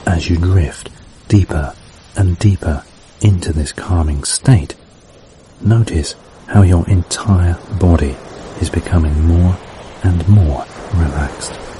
As you drift deeper and deeper into this calming state, notice how your entire body is becoming more and more relaxed.